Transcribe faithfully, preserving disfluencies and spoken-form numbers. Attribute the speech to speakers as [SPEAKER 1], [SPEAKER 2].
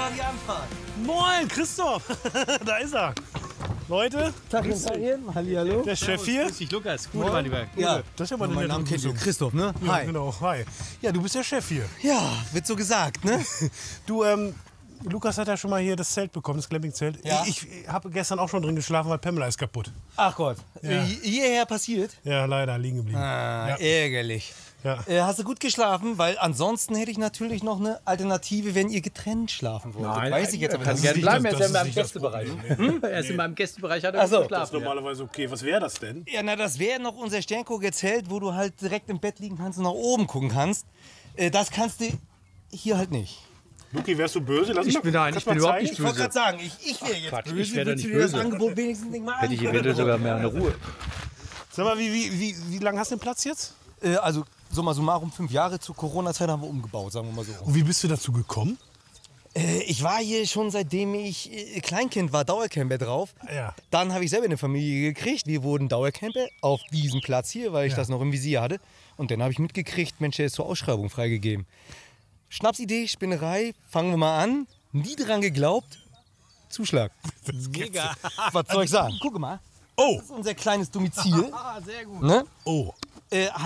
[SPEAKER 1] war die Anfahrt.
[SPEAKER 2] Moin, Christoph. Da ist er. Leute,
[SPEAKER 1] Tagchen, Hallihallo.
[SPEAKER 2] der Chef hier.
[SPEAKER 3] Grüß dich, Lukas. Gute, mein Lieber.
[SPEAKER 1] Ja,
[SPEAKER 2] Das ist ja mal eine
[SPEAKER 1] mein
[SPEAKER 2] nette
[SPEAKER 1] Name kennt ihr.
[SPEAKER 2] Begrüßung.
[SPEAKER 1] Christoph, ne?
[SPEAKER 2] Ja,
[SPEAKER 1] Hi.
[SPEAKER 2] genau. Hi. Ja, du bist der Chef hier.
[SPEAKER 1] Ja, wird so gesagt, ne?
[SPEAKER 2] Du, ähm, Lukas hat ja schon mal hier das Zelt bekommen, das Campingzelt.
[SPEAKER 1] Ja.
[SPEAKER 2] Ich, ich habe gestern auch schon drin geschlafen, weil Pamela ist kaputt.
[SPEAKER 1] Ach Gott.
[SPEAKER 2] Ja.
[SPEAKER 1] Äh, hierher passiert?
[SPEAKER 2] Ja, leider liegen geblieben.
[SPEAKER 1] Ah,
[SPEAKER 2] Ja.
[SPEAKER 1] ärgerlich.
[SPEAKER 2] Ja.
[SPEAKER 1] Äh, hast du gut geschlafen? Weil ansonsten hätte ich natürlich noch eine Alternative, wenn ihr getrennt schlafen wollt.
[SPEAKER 3] Nein,
[SPEAKER 1] Weiß ich jetzt aber
[SPEAKER 3] kann
[SPEAKER 1] nicht.
[SPEAKER 3] gerne
[SPEAKER 2] nicht
[SPEAKER 3] bleiben.
[SPEAKER 2] das-
[SPEAKER 3] Er ist ja in
[SPEAKER 2] das
[SPEAKER 3] meinem
[SPEAKER 2] ist nicht das
[SPEAKER 3] Gästebereich.
[SPEAKER 2] Problem,
[SPEAKER 3] Hm? Er ist in meinem Gästebereich, hat er
[SPEAKER 1] Ach so.
[SPEAKER 3] gut
[SPEAKER 2] Das ist
[SPEAKER 3] geschlafen.
[SPEAKER 2] normalerweise okay. Was wäre das denn?
[SPEAKER 1] Ja, na, das wäre noch unser Sterngucker Zelt, wo du halt direkt im Bett liegen kannst und nach oben gucken kannst. Äh, das kannst du hier halt nicht.
[SPEAKER 2] Luki, wärst du böse? Lass
[SPEAKER 3] Ich
[SPEAKER 2] mal-
[SPEAKER 3] bin da-
[SPEAKER 2] kannst
[SPEAKER 3] ich
[SPEAKER 2] mal
[SPEAKER 3] bin überhaupt
[SPEAKER 2] zeigen?
[SPEAKER 3] nicht
[SPEAKER 1] Ich wollte
[SPEAKER 3] Böse.
[SPEAKER 1] gerade sagen, ich, ich wäre jetzt
[SPEAKER 3] Quatsch,
[SPEAKER 1] böse.
[SPEAKER 3] ich wär da
[SPEAKER 1] Willst
[SPEAKER 3] nicht
[SPEAKER 1] du dir das
[SPEAKER 3] böse.
[SPEAKER 1] Angebot wenigstens nicht mal
[SPEAKER 3] Hätte ich
[SPEAKER 1] angucken?
[SPEAKER 3] eventuell sogar mehr eine Ruhe.
[SPEAKER 2] Sag mal, wie, wie, wie, wie lange hast du den Platz jetzt?
[SPEAKER 1] Äh, also, summa summarum, fünf Jahre zur Corona-Zeit haben wir umgebaut, sagen wir mal so.
[SPEAKER 2] Und wie bist du dazu gekommen?
[SPEAKER 1] Äh, ich war hier schon seitdem ich äh, Kleinkind war, Dauercamper drauf.
[SPEAKER 2] Ja.
[SPEAKER 1] Dann habe ich selber eine Familie gekriegt. Wir wurden Dauercamper auf diesem Platz hier, weil ich
[SPEAKER 2] Ja.
[SPEAKER 1] das noch im Visier hatte. Und dann habe ich mitgekriegt, Mensch, der ist zur Ausschreibung freigegeben. Schnapsidee, Spinnerei, fangen wir mal an. Nie dran geglaubt. Zuschlag.
[SPEAKER 2] Mega.
[SPEAKER 1] Was soll ich sagen? Guck mal,
[SPEAKER 2] Oh,
[SPEAKER 1] das ist unser kleines Domizil.
[SPEAKER 3] Ah, sehr gut.
[SPEAKER 1] Ne?
[SPEAKER 2] oh.
[SPEAKER 1] Äh,